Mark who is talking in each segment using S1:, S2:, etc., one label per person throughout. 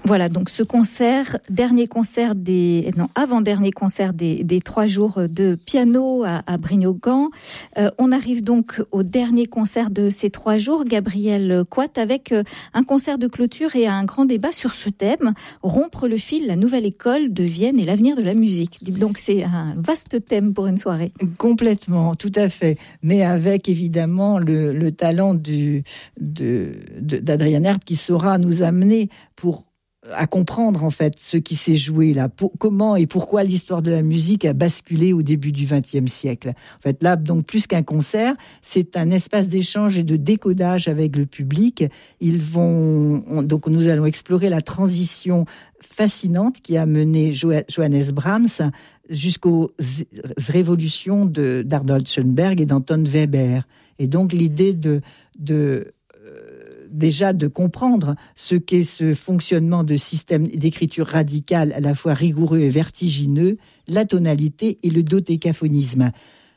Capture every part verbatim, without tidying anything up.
S1: Voilà, donc ce concert, dernier concert des, non, avant-dernier concert des, des trois jours de piano à, à Brignogan. Euh, on arrive donc au dernier concert de ces trois jours, Gabriel Quat, avec un concert de clôture et un grand débat sur ce thème, rompre le fil, la nouvelle école de Vienne et l'avenir de la musique. Donc c'est un vaste thème pour une soirée.
S2: Complètement, tout à fait, mais avec évidemment le, le talent du, de, de, d'Adrien Erb qui saura nous amener pour à comprendre en fait ce qui s'est joué là, pour, comment et pourquoi l'histoire de la musique a basculé au début du vingtième siècle. En fait, là, donc plus qu'un concert, c'est un espace d'échange et de décodage avec le public. Ils vont on, donc nous allons explorer la transition fascinante qui a mené jo- Johannes Brahms jusqu'aux z- révolutions de d'Arnold Schoenberg et d'Anton Weber. Et donc l'idée de de déjà de comprendre ce qu'est ce fonctionnement de système d'écriture radical à la fois rigoureux et vertigineux, la tonalité et le dodécaphonisme.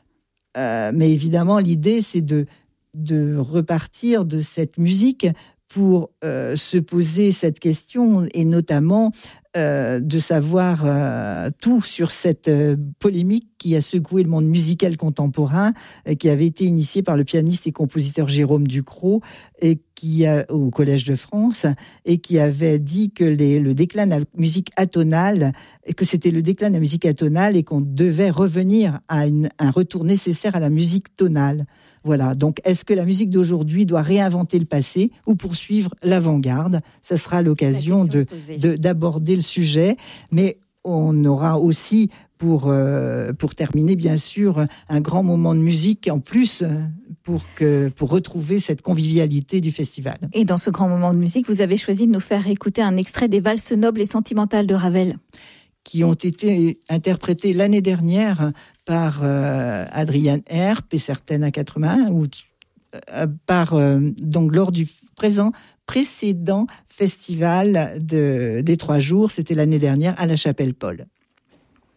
S2: Euh, mais évidemment, l'idée, c'est de, de repartir de cette musique pour euh, se poser cette question et notamment euh, de savoir euh, tout sur cette euh, polémique qui a secoué le monde musical contemporain, euh, qui avait été initiée par le pianiste et compositeur Jérôme Ducrot et qui a, au Collège de France, et qui avait dit que les, le déclin de la musique atonale, et que c'était le déclin de la musique atonale et qu'on devait revenir à une, un retour nécessaire à la musique tonale. Voilà. Donc, est-ce que la musique d'aujourd'hui doit réinventer le passé ou poursuivre l'avant-garde ? Ça sera l'occasion de, de, d'aborder le sujet, mais on aura aussi pour, euh, pour terminer, bien sûr, un grand moment de musique en plus pour, que, pour retrouver cette convivialité du festival.
S1: Et dans ce grand moment de musique, vous avez choisi de nous faire écouter un extrait des valses nobles et sentimentales de Ravel,
S2: qui ont été interprétées l'année dernière par euh, Adrien Erb et certaines à quatre-vingt-un, ou euh, par, euh, donc, lors du présent, précédent festival de, des trois jours, c'était l'année dernière à la Chapelle Paul.